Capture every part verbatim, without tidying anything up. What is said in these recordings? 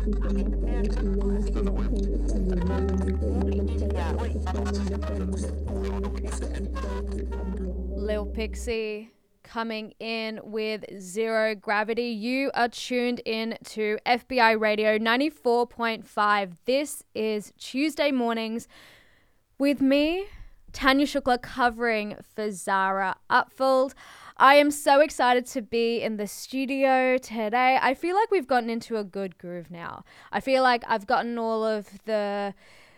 Lil Pixie coming in with Zero Gravity. You are tuned in to F B I Radio ninety-four point five. This is Tuesday mornings with me, Tanya Shukla, covering for Zara Upfold. I am so excited to be in the studio today. I feel like we've gotten into a good groove now. I feel like I've gotten all of the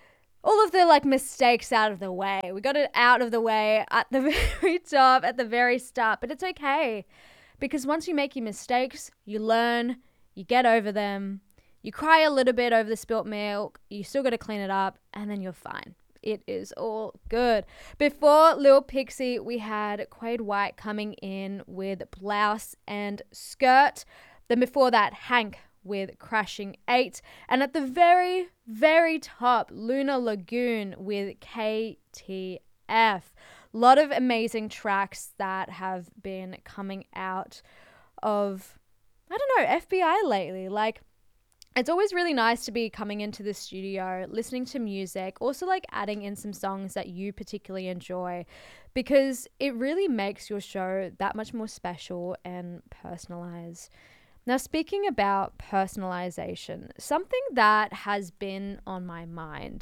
all of the like mistakes out of the way. We got it out of the way at the very top, at the very start, but it's okay. Because once you make your mistakes, you learn, you get over them, you cry a little bit over the spilt milk, you still got to clean it up, and then you're fine. It is all good. Before Lil Pixie, we had Quade White coming in with Blouse and Skirt. Then before that, Hank with Crashing Eight. And at the very, very top, Lunar Lagoon with K T F. A lot of amazing tracks that have been coming out of, I don't know, F B I lately. Like, it's always really nice to be coming into the studio, listening to music, also like adding in some songs that you particularly enjoy, because it really makes your show that much more special and personalized. Now, speaking about personalization, something that has been on my mind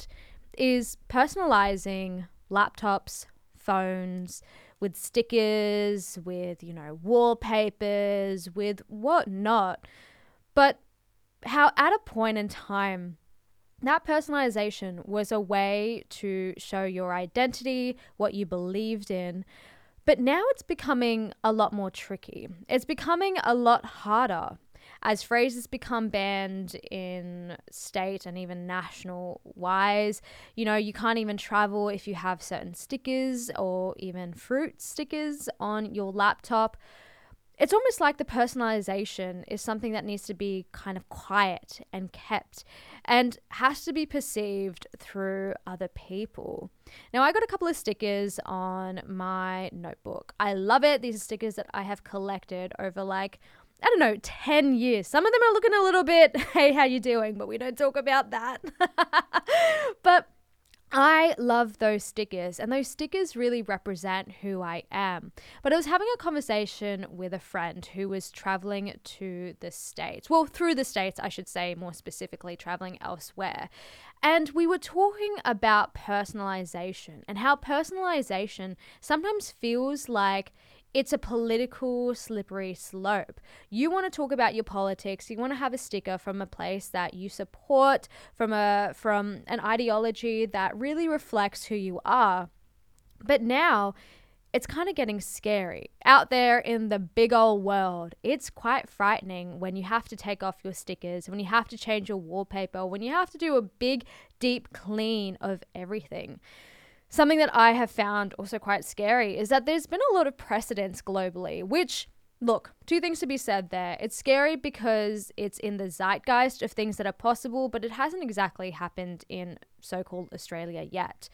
is personalizing laptops, phones, with stickers, with, you know, wallpapers, with whatnot. But how at a point in time, that personalization was a way to show your identity, what you believed in. But now it's becoming a lot more tricky. It's becoming a lot harder as phrases become banned in state and even national wise. You know, you can't even travel if you have certain stickers or even fruit stickers on your laptop. It's almost like the personalization is something that needs to be kind of quiet and kept and has to be perceived through other people. Now, I got a couple of stickers on my notebook. I love it. These are stickers that I have collected over like, I don't know, ten years. Some of them are looking a little bit, hey, how you doing? But we don't talk about that. But I love those stickers, and those stickers really represent who I am. But I was having a conversation with a friend who was traveling to the States. Well, through the States, I should say, more specifically, traveling elsewhere. And we were talking about personalization and how personalization sometimes feels like it's a political slippery slope. You want to talk about your politics. You want to have a sticker from a place that you support, from a from an ideology that really reflects who you are. But now it's kind of getting scary. Out there in the big old world, it's quite frightening when you have to take off your stickers, when you have to change your wallpaper, when you have to do a big, deep clean of everything. Something that I have found also quite scary is that there's been a lot of precedents globally, which, look, two things to be said there. It's scary because it's in the zeitgeist of things that are possible, but it hasn't exactly happened in so-called Australia yet.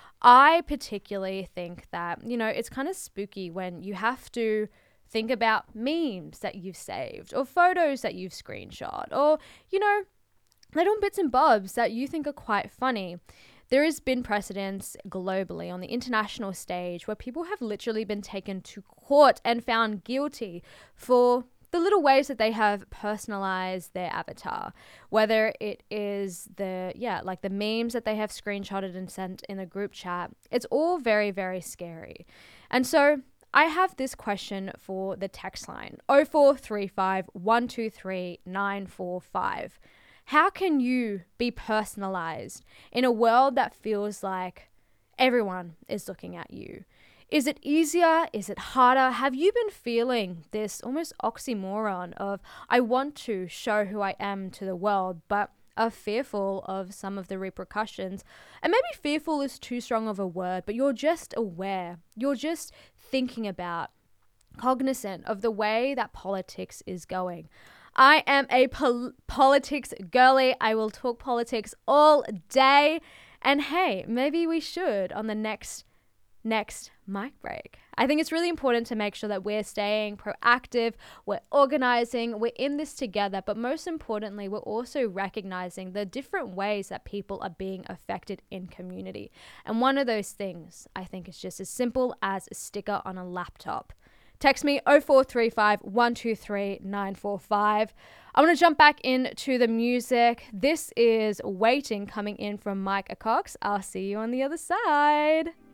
I particularly think that, you know, it's kind of spooky when you have to think about memes that you've saved or photos that you've screenshot or, you know, little bits and bobs that you think are quite funny. There has been precedents globally on the international stage where people have literally been taken to court and found guilty for the little ways that they have personalized their avatar, whether it is the, yeah, like the memes that they have screenshotted and sent in a group chat. It's all very, very scary. And so I have this question for the text line, oh four three five, one two three, nine four five. How can you be personalized in a world that feels like everyone is looking at you? Is it easier? Is it harder? Have you been feeling this almost oxymoron of I want to show who I am to the world, but are fearful of some of the repercussions? And maybe fearful is too strong of a word, but you're just aware. You're just thinking about, cognizant of the way that politics is going. I am a pol- politics girly. I will talk politics all day. And hey, maybe we should on the next next mic break. I think it's really important to make sure that we're staying proactive, we're organizing, we're in this together, but most importantly, we're also recognizing the different ways that people are being affected in community. And one of those things, I think, is just as simple as a sticker on a laptop. Text me oh four three five, one two three, nine four five. I want to jump back into the music. This is Waiting, coming in from Micah Cox. I'll see you on the other side.